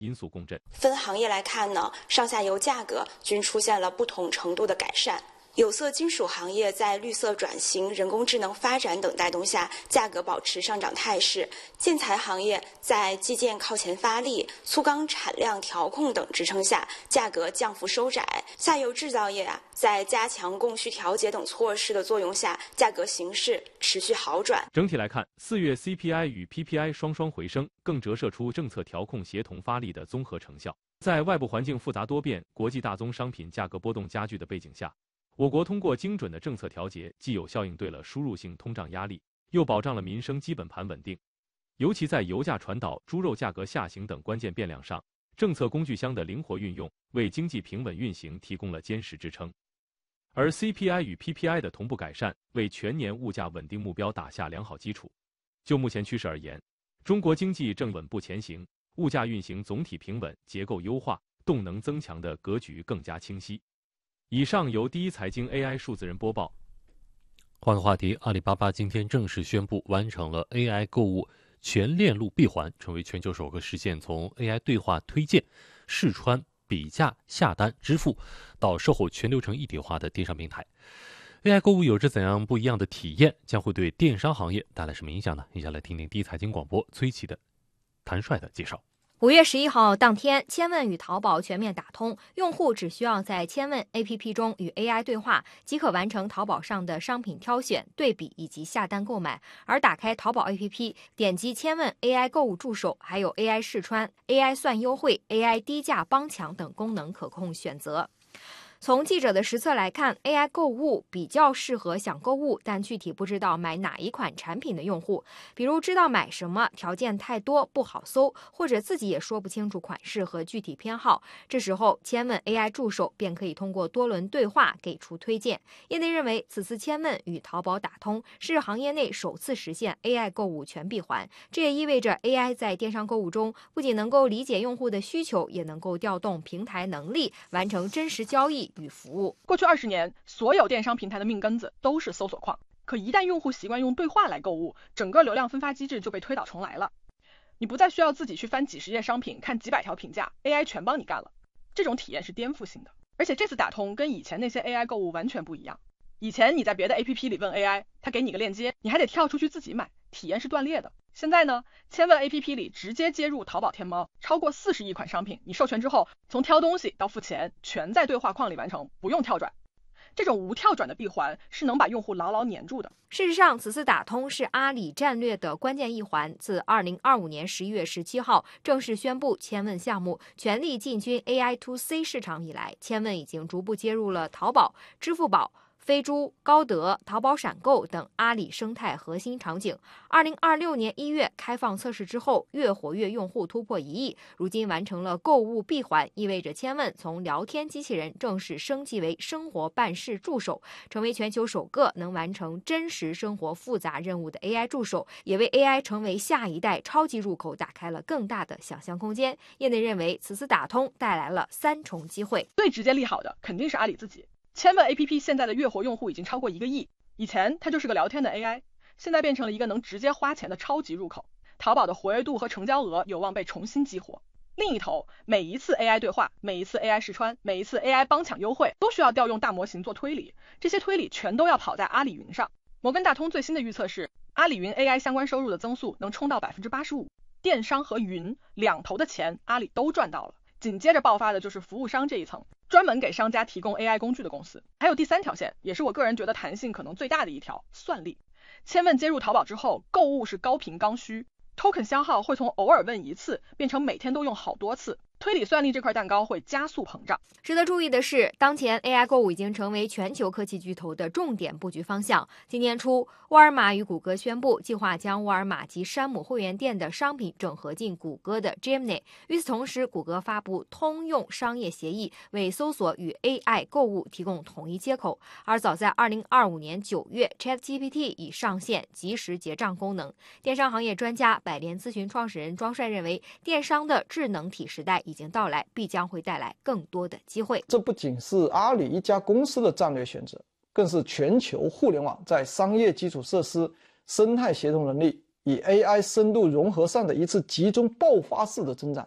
因素共振。 分行业来看呢，上下游价格均出现了不同程度的改善。有色金属行业在绿色转型、人工智能发展等带动下，价格保持上涨态势；建材行业在基建靠前发力、粗钢产量调控等支撑下，价格降幅收窄；下游制造业在加强供需调节等措施的作用下，价格形势持续好转。 整体来看，4月 CPI 与 PPI 双双回升，更折射出政策调控协同发力的综合成效。在外部环境复杂多变、国际大宗商品价格波动加剧的背景下，我国通过精准的政策调节，既有效应对了输入性通胀压力，又保障了民生基本盘稳定。尤其在油价传导、猪肉价格下行等关键变量上，政策工具箱的灵活运用，为经济平稳运行提供了坚实支撑。而 CPI 与 PPI 的同步改善，为全年物价稳定目标打下良好基础。就目前趋势而言，中国经济正稳步前行，物价运行总体平稳，结构优化，动能增强的格局更加清晰。以上由第一财经 AI 数字人播报。 换个话题，阿里巴巴今天正式宣布完成了 AI 购物全链路闭环，成为全球首个实现从 AI 对话推荐、试穿、比价、下单、支付到售后全流程一体化的电商平台。AI 购物有着怎样不一样的体验？将会对电商行业带来什么影响呢？一起来听听第一财经广播崔琦的谭帅的介绍。 5月11号当天，千问与淘宝全面打通，用户只需要在千问 APP 中与 AI 对话，即可完成淘宝上的商品挑选、对比以及下单购买。而打开淘宝 APP， 点击千问 AI 购物助手，还有 AI 试穿、AI 算优惠、AI 低价帮抢等功能可供选择。从记者的实测来看 ，AI 购物比较适合想购物但具体不知道买哪一款产品的用户，比如知道买什么，条件太多不好搜，或者自己也说不清楚款式和具体偏好。这时候，千问 AI 助手便可以通过多轮对话给出推荐。业内认为，此次千问与淘宝打通是行业内首次实现 AI 购物全闭环，这也意味着 AI 在电商购物中不仅能够理解用户的需求，也能够调动平台能力，完成真实交易与服务。 过去20年，所有电商平台的命根子都是搜索框，可一旦用户习惯用对话来购物，整个流量分发机制就被推倒重来了。你不再需要自己去翻几十页商品，看几百条评价 ，AI 全帮你干了。这种体验是颠覆性的，而且这次打通跟以前那些 AI 购物完全不一样。以前你在别的 APP 里问 AI， 它给你个链接，你还得跳出去自己买，体验是断裂的。现在呢，千问 APP 里直接接入淘宝天猫，超过40亿款商品，你授权之后，从挑东西到付钱，全在对话框里完成，不用跳转。这种无跳转的闭环是能把用户牢牢黏住的。 事实上，此次打通是阿里战略的关键一环。自2025年11月17号正式宣布千问项目全力进军 AI to C 市场以来，千问已经逐步接入了淘宝、支付宝、飞猪、高德、淘宝闪购等阿里生态核心场景。2026年1月开放测试之后，月活跃用户突破1亿，如今完成了购物闭环，意味着千问从聊天机器人正式升级为生活办事助手，成为全球首个能完成真实生活复杂任务的 AI 助手，也为 AI 成为下一代超级入口打开了更大的想象空间。业内认为，此次打通带来了3重机会。 最直接利好的肯定是阿里自己。千问 APP 现在的月活用户已经超过1个亿，以前它就是个聊天的 AI， 现在变成了一个能直接花钱的超级入口。淘宝的活跃度和成交额有望被重新激活。另一头，每一次 AI 对话，每一次 AI 试穿，每一次 AI 帮抢优惠，都需要调用大模型做推理，这些推理全都要跑在阿里云上。摩根大通最新的预测是，阿里云 AI 相关收入的增速能冲到 85%， 电商和云两头的钱阿里都赚到了。紧接着爆发的就是服务商这一层，专门给商家提供 AI 工具的公司。还有第3条线，也是我个人觉得弹性可能最大的一条，算力。千问接入淘宝之后，购物是高频刚需， token 消耗会从偶尔问1次变成每天都用好多次，推理算力这块蛋糕会加速膨胀。 值得注意的是，当前 AI 购物已经成为全球科技巨头的重点布局方向。今年初，沃尔玛与谷歌宣布计划将沃尔玛及山姆会员店的商品整合进谷歌的 Gemini。与此同时，谷歌发布通用商业协议，为搜索与 AI 购物提供统一接口。而早在2025年9月 ，ChatGPT 已上线即时结账功能。电商行业专家百联咨询创始人庄帅认为，电商的智能体时代已经到来，必将会带来更多的机会。 这不仅是阿里一家公司的战略选择，更是全球互联网在商业基础设施、生态协同能力与 AI 深度融合上的一次集中爆发式的增长。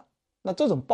那这种